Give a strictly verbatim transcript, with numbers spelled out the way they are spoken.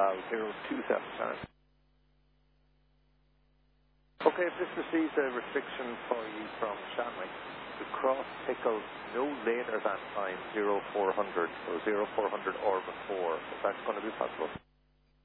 allow zero two seven turn. Okay, if this receives a restriction for you from Shanwick, to cross Pickle no later than time zero four hundred, so zero four hundred or before, if that's going to be possible.